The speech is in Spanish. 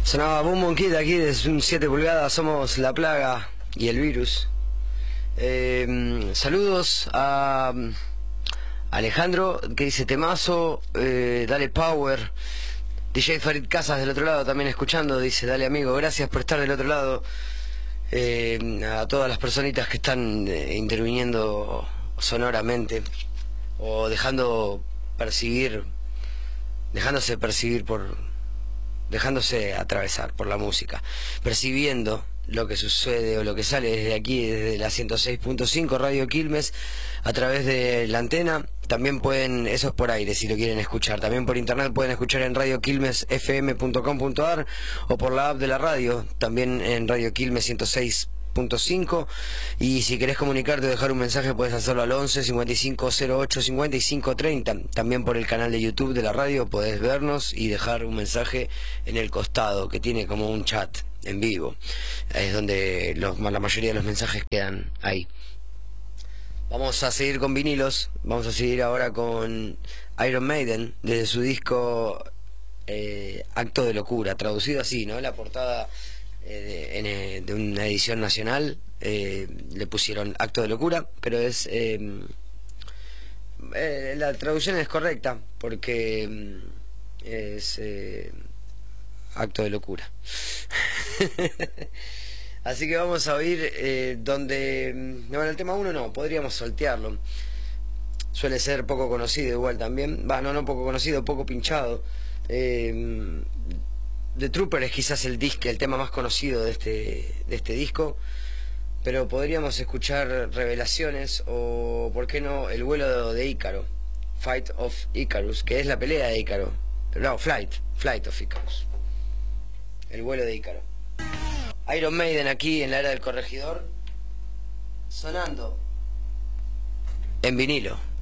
Sonaba Boom Boom Kid aquí desde un 7 pulgadas, somos la plaga y el virus. Saludos a Alejandro que dice temazo, dale power. DJ Farid Casas del otro lado también escuchando, dice dale amigo, gracias por estar del otro lado. A todas las personitas que están interviniendo sonoramente o dejándose atravesar por la música, percibiendo lo que sucede o lo que sale desde aquí, desde la 106.5 Radio Quilmes, a través de la antena. También pueden, eso es por aire si lo quieren escuchar, también por internet pueden escuchar en radioquilmesfm.com.ar o por la app de la radio, también en Radio Quilmes 106.5. Y si querés comunicarte o dejar un mensaje puedes hacerlo al 11 55 08 55 30. También por el canal de YouTube de la radio podés vernos y dejar un mensaje en el costado que tiene como un chat en vivo, es donde la mayoría de los mensajes quedan ahí. Vamos a seguir con vinilos, vamos a seguir ahora con Iron Maiden, desde su disco Acto de Locura, traducido así, ¿no? La portada de una edición nacional le pusieron Acto de Locura, pero es la traducción es correcta porque es Acto de Locura. Así que vamos a oír bueno, el tema 1 no, podríamos saltearlo. Suele ser poco conocido igual también. No poco conocido, poco pinchado. The Trooper es quizás el tema más conocido de este disco. Pero podríamos escuchar Revelaciones o, ¿por qué no?, El vuelo de Ícaro. Fight of Icarus, que es la pelea de Ícaro. No, Flight of Icarus. El vuelo de Ícaro. Iron Maiden aquí en la era del corregidor, sonando en vinilo.